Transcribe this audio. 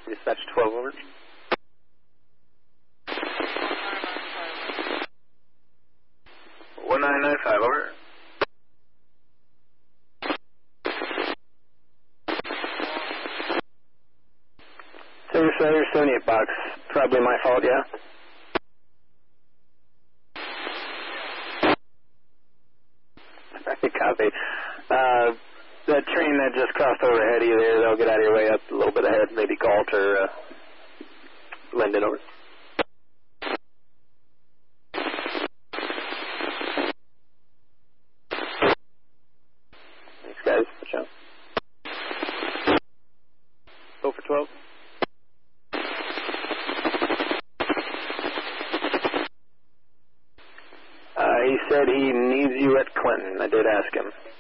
Dispatch 12 over. One 995 over. Failure 78 box. Probably my fault, yeah? Copy. That train that just crossed over ahead of you there, they'll get out of your way up a little bit ahead, maybe Galt or Linden over. Thanks, guys. Watch out. Go for 12. He said he needs you at Clinton. I did ask him.